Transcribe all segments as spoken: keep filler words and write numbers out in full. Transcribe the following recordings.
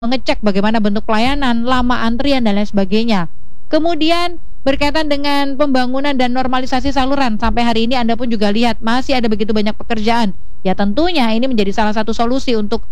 mengecek bagaimana bentuk pelayanan, lama antrian dan lain sebagainya. Kemudian berkaitan dengan pembangunan dan normalisasi saluran, sampai hari ini Anda pun juga lihat masih ada begitu banyak pekerjaan. Ya tentunya ini menjadi salah satu solusi untuk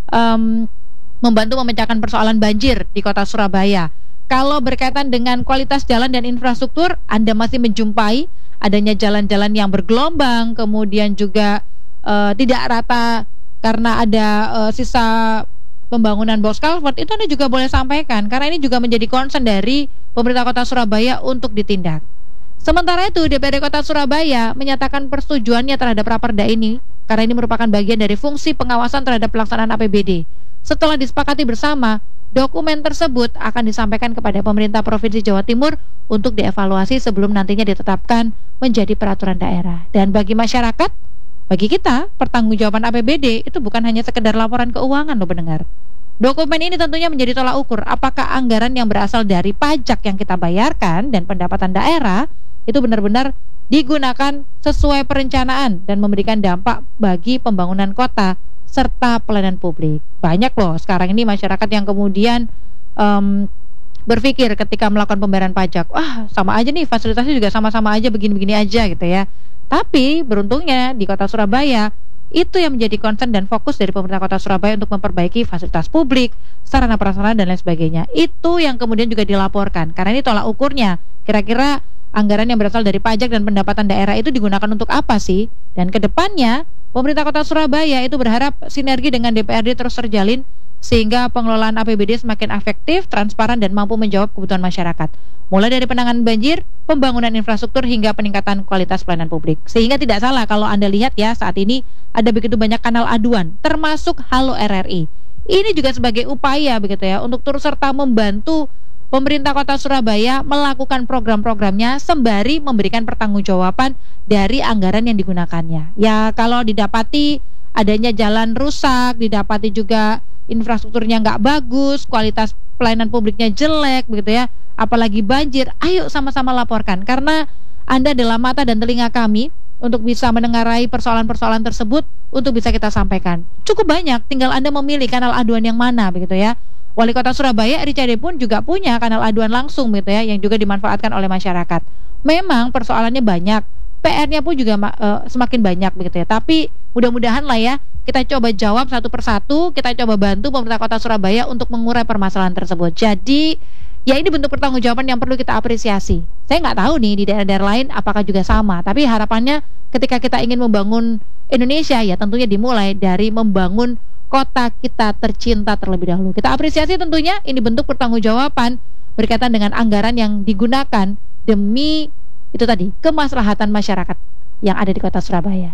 um, membantu memecahkan persoalan banjir di kota Surabaya. Kalau berkaitan dengan kualitas jalan dan infrastruktur, Anda masih menjumpai adanya jalan-jalan yang bergelombang, kemudian juga uh, tidak rata karena ada uh, sisa pembangunan box culvert. Itu Anda juga boleh sampaikan, karena ini juga menjadi concern dari pemerintah kota Surabaya untuk ditindak. Sementara itu, D P R D Kota Surabaya menyatakan persetujuannya terhadap raperda ini karena ini merupakan bagian dari fungsi pengawasan terhadap pelaksanaan A P B D. Setelah disepakati bersama, dokumen tersebut akan disampaikan kepada pemerintah Provinsi Jawa Timur untuk dievaluasi sebelum nantinya ditetapkan menjadi peraturan daerah. Dan bagi masyarakat, bagi kita, pertanggungjawaban A P B D itu bukan hanya sekedar laporan keuangan loh pendengar. Dokumen ini tentunya menjadi tolak ukur apakah anggaran yang berasal dari pajak yang kita bayarkan dan pendapatan daerah itu benar-benar digunakan sesuai perencanaan dan memberikan dampak bagi pembangunan kota serta pelayanan publik. Banyak loh sekarang ini masyarakat yang kemudian um, berpikir ketika melakukan pembayaran pajak, wah sama aja nih, fasilitasnya juga sama-sama aja, begini-begini aja gitu ya. Tapi beruntungnya di kota Surabaya itu yang menjadi concern dan fokus dari pemerintah kota Surabaya untuk memperbaiki fasilitas publik, sarana prasarana dan lain sebagainya. Itu yang kemudian juga dilaporkan, karena ini tolak ukurnya. Kira-kira anggaran yang berasal dari pajak dan pendapatan daerah itu digunakan untuk apa sih? Dan kedepannya pemerintah kota Surabaya itu berharap sinergi dengan D P R D terus terjalin sehingga pengelolaan A P B D semakin efektif, transparan dan mampu menjawab kebutuhan masyarakat. Mulai dari penanganan banjir, pembangunan infrastruktur hingga peningkatan kualitas pelayanan publik. Sehingga tidak salah kalau Anda lihat ya, saat ini ada begitu banyak kanal aduan, termasuk Halo R R I. Ini juga sebagai upaya begitu ya untuk turut serta membantu pemerintah kota Surabaya melakukan program-programnya sembari memberikan pertanggungjawaban dari anggaran yang digunakannya. Ya kalau didapati adanya jalan rusak, didapati juga infrastrukturnya nggak bagus, kualitas pelayanan publiknya jelek begitu ya, apalagi banjir, ayo sama-sama laporkan, karena Anda adalah mata dan telinga kami untuk bisa mendengarai persoalan-persoalan tersebut untuk bisa kita sampaikan. Cukup banyak, tinggal Anda memilih kanal aduan yang mana begitu ya. Wali Kota Surabaya R I C A D pun juga punya kanal aduan langsung gitu ya, yang juga dimanfaatkan oleh masyarakat. Memang persoalannya banyak, P R-nya pun juga uh, semakin banyak begitu ya. Tapi mudah-mudahan lah ya, kita coba jawab satu persatu, kita coba bantu pemerintah Kota Surabaya untuk mengurai permasalahan tersebut. Jadi ya ini bentuk pertanggungjawaban yang perlu kita apresiasi. Saya nggak tahu nih di daerah-daerah lain apakah juga sama, tapi harapannya ketika kita ingin membangun Indonesia ya tentunya dimulai dari membangun kota kita tercinta terlebih dahulu. Kita apresiasi tentunya ini bentuk pertanggungjawaban berkaitan dengan anggaran yang digunakan demi itu tadi kemaslahatan masyarakat yang ada di kota Surabaya.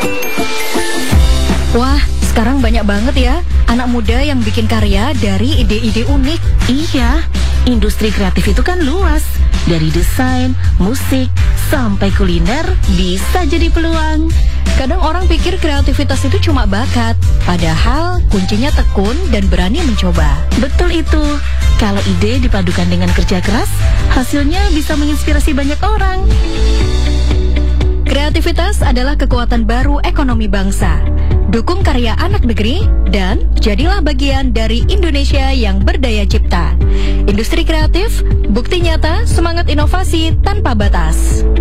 Wah, sekarang banyak banget ya anak muda yang bikin karya dari ide-ide unik. Iya, industri kreatif itu kan luas. Dari desain, musik, sampai kuliner bisa jadi peluang. Kadang orang pikir kreativitas itu cuma bakat, padahal kuncinya tekun dan berani mencoba. Betul itu. Kalau ide dipadukan dengan kerja keras, hasilnya bisa menginspirasi banyak orang. Kreativitas adalah kekuatan baru ekonomi bangsa. Dukung karya anak negeri dan jadilah bagian dari Indonesia yang berdaya cipta. Industri kreatif, bukti nyata semangat inovasi tanpa batas.